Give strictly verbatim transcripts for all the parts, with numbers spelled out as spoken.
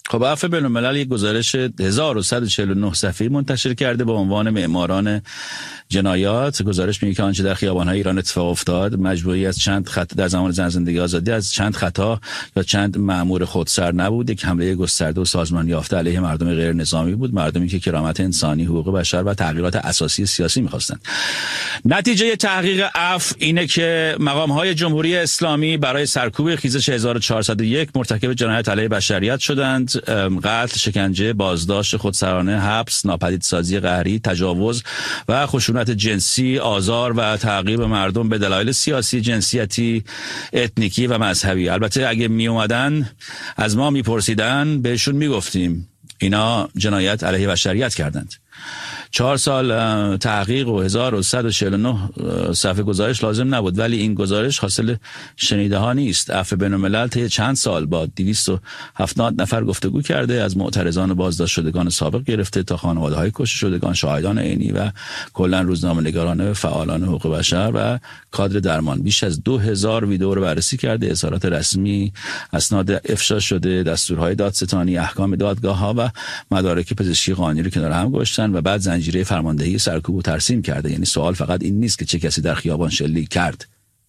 خب عفو بین‌الملل یک گزارش هزار و صد و چهل و نه صفحه‌ای منتشر کرده با عنوان معماران جنایات. گزارش میگه که آنچه در خیابان‌های ایران اتفاق افتاد مجموعی از چند خطا در زمان زن زندگی آزادی از چند خطا یا چند مأمور خودسر نبود، یک حمله گسترده و سازمان یافته علیه مردم غیر نظامی بود، مردمی که کرامت انسانی، حقوق بشر و تغییرات اساسی سیاسی می‌خواستند. نتیجه تحقیق عفو اینه که مقام‌های جمهوری اسلامی برای سرکوب خیزش هزار و چهارصد و یک مرتکب جنایت علیه بشریت شدند. قتل، شکنجه، بازداشت خودسرانه، حبس، ناپدیدسازی قهری، تجاوز و خشونت جنسی، آزار و تعقیب مردم به دلایل سیاسی، جنسیتی، اتنیکی و مذهبی. البته اگه می اومدن از ما میپرسیدن بهشون میگفتیم اینا جنایت علیه بشریت کردند. چهار سال تحقیق و هزار و صد و چهل و نه صفحه گزارش لازم نبود، ولی این گزارش حاصل شنیده ها نیست. عفو بین‌الملل طی چند سال با دویست و هفتاد نفر گفتگو کرده، از معترضان و بازداشت شدگان سابق گرفته تا خانواده‌های کشته شدگان، شاهدان عینی و کلا روزنامه‌نگاران و فعالان حقوق بشر و کادر درمان. بیش از دو هزار ویدئو رو بررسی کرده، اظهارات رسمی، اسناد افشا شده، دستورهای دادستانی، احکام دادگاه‌ها و مدارک پزشکی قانونی رو کنار هم گذاشتن و بعد زنجیره فرماندهی سرکوب و ترسیم کرده. یعنی سوال فقط این نیست که چه کسی در خیابان شلیک کرد،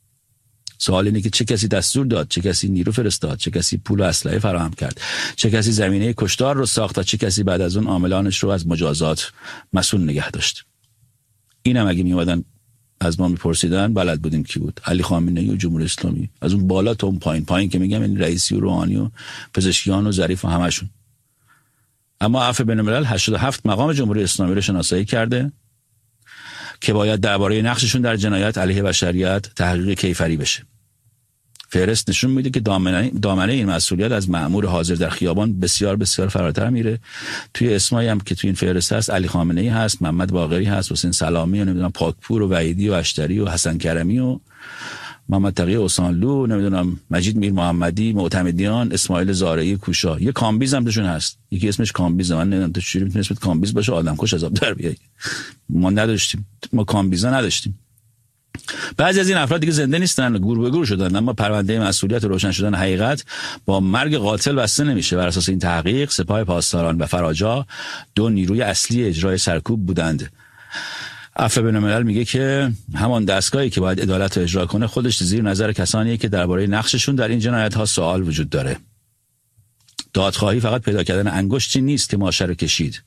سوال اینه که چه کسی دستور داد، چه کسی نیرو فرستاد، چه کسی پول و اسلحه فراهم کرد، چه کسی زمینه کشتار رو ساخت و چه کسی بعد از اون عاملانش رو از مجازات مسئول نگه داشت. اینم اگه می اومدن از ما میپرسیدن بلد بودیم کی بود. علی خامنه‌ای و جمهوری اسلامی، از اون بالا تا اون پایین پایین که میگم، این رئیسی و روحانی و پزشکیان و ظریف و همشون. اما عفو بین‌الملل هشتاد و هفت مقام جمهوری اسلامی رو شناسایی کرده که باید درباره نقششون در جنایت علیه بشریت تحقیق کیفری بشه. فهرست نشون میده که دامنه دامنه این مسئولیت از مأمور حاضر در خیابان بسیار بسیار فراتر میره. توی اسمایی هم که توی این فهرست هست علی خامنه‌ای هست، محمد باقری هست، حسین سلامی و نمیدونم پاکپور و وحیدی و اشتری و حسن کرمی و محمد تقی اوسانلو، نمیدونم مجید میر محمدی، معتمدیان، اسماعیل زارعی کوشا. یه کامبیز هم توشون هست، یکی اسمش کامبیز. من نمیدونم تو چجوری میتونه اسمت کامبیز باشه آدمکش عذاب در بیای. ما نداشتیم، ما کامبیزا نداشتیم. بعضی از این افراد دیگه زنده نیستن، گور به گور شدن، اما پرونده مسئولیت روشن شدن حقیقت با مرگ قاتل بسته نمیشه. بر اساس این تحقیق سپاه پاسداران و فراجا دو نیروی اصلی اجرای سرکوب بودند. عفو بین‌الملل میگه که همان دستگاهی که باید عدالت رو اجرا کنه خودش زیر نظر کسانیه که درباره نقششون در این جنایت ها سوال وجود داره. دادخواهی فقط پیدا کردن انگشتی نیست که ماشه رو کشید،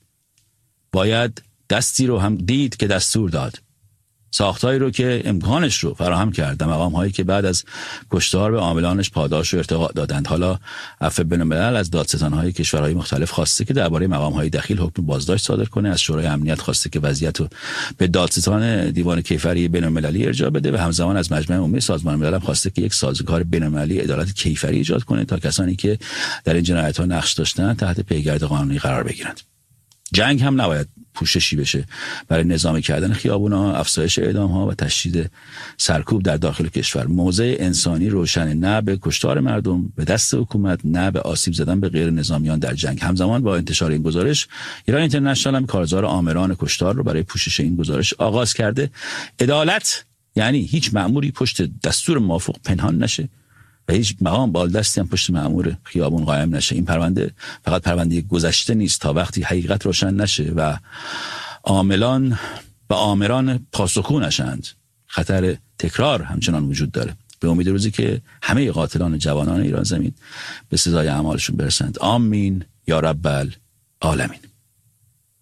باید دستی رو هم دید که دستور داد، ساختایی رو که امکانش رو فراهم کرد، مقام هایی که بعد از کشتار به عاملانش پاداش و ارتقا دادند. حالا عفو بین‌الملل از دادستان های کشورهای مختلف خواسته که درباره مقام های دخیل حکم بازداشت صادر کنه، از شورای امنیت خواسته که وضعیت رو به دادستان دیوان کیفری بین‌المللی ارجاع بده و همزمان از مجمع عمومی سازمان ملل هم خواسته که یک سازوکار بین‌المللی عدالت کیفری ایجاد کنه تا کسانی که در این جنایت ها نقش داشتن تحت پیگرد قانونی قرار بگیرند. جنگ هم نباید پوششی بشه برای نظامی کردن خیابونا، افزایش اعدام‌ها و تشدید سرکوب در داخل کشور. موضع انسانی روشن، نه به کشتار مردم به دست حکومت، نه به آسیب زدن به غیر نظامیان در جنگ. همزمان با انتشار این گزارش ایران اینترنشنال هم کارزار آمران کشتار رو برای پوشش این گزارش آغاز کرده. عدالت یعنی هیچ مأموری پشت دستور موافق پنهان نشه و هیچ مقام بالدستی هم پشت مأمور خیابون قائم نشه. این پرونده فقط پرونده گذشته نیست تا وقتی حقیقت روشن نشه و عاملان و آمران پاسخگو نشند. خطر تکرار همچنان وجود داره. به امید روزی که همه قاتلان جوانان ایران زمین به سزای اعمالشون برسند. آمین یا رب العالمین.